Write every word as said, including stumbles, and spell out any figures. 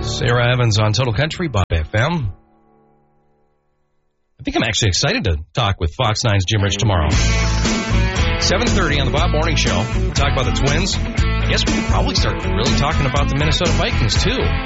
Sarah Evans on Total Country, Bob F M. I think I'm actually excited to talk with Fox nine's Jim Rich tomorrow. seven thirty on the Bob Morning Show. We'll talk about the Twins. I guess we could probably start really talking about the Minnesota Vikings, too.